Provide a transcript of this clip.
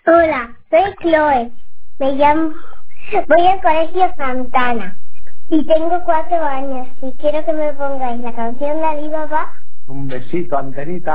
Hola, soy Chloe. Me llamo... Voy al colegio Santana y tengo 4 años y quiero que me pongáis la canción de Alibaba. Un besito, Antenita.